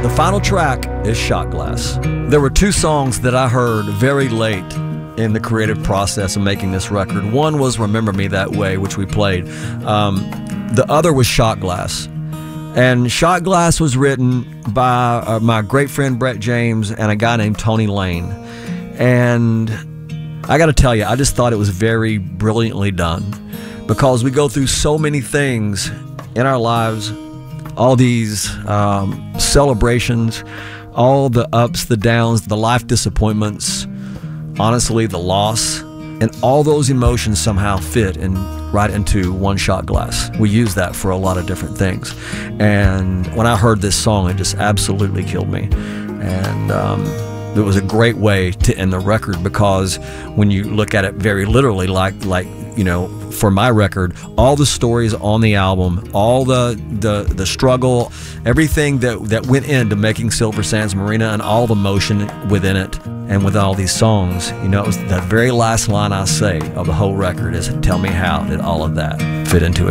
The final track is Shot Glass. There were two songs that I heard very late in the creative process of making this record. One was Remember Me That Way, which we played. The other was Shot Glass. And Shot Glass was written by my great friend Brett James and a guy named Tony Lane. And I got to tell you, I just thought it was very brilliantly done, because we go through so many things in our lives, all these celebrations, all the ups, the downs, the life disappointments, honestly, the loss, and all those emotions somehow fit right into one shot glass. We use that for a lot of different things. And when I heard this song, it just absolutely killed me. And it was a great way to end the record, because when you look at it very literally, like you know, for my record, all the stories on the album, all the struggle, everything that went into making Silver Sands Marina, and all the motion within it and with all these songs, you know, it was that very last line I say of the whole record is, tell me how did all of that fit into a